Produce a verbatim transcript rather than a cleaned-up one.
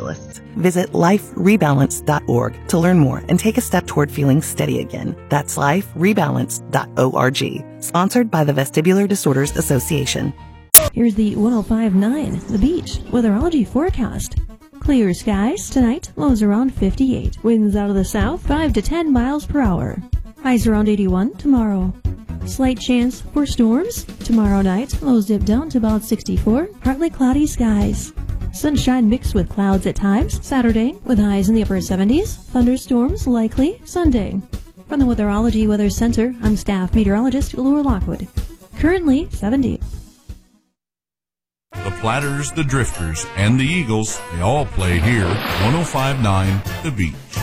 specialists. Visit life rebalance dot org to learn more and take a step toward feeling steady again. That's life rebalance dot org. Sponsored by the Vestibular Disorders Association. Here's the one oh five point nine The Beach weatherology forecast. Clear skies tonight, lows around fifty-eight. Winds out of the south, five to ten miles per hour. Highs around eighty-one tomorrow. Slight chance for storms. Tomorrow night, lows dip down to about sixty-four. Partly cloudy skies. Sunshine mixed with clouds at times. Saturday, with highs in the upper seventies. Thunderstorms likely Sunday. From the Weatherology Weather Center, I'm staff meteorologist Laura Lockwood. Currently seventy. The Platters, the Drifters, and the Eagles, they all play here. one oh five point nine The Beach.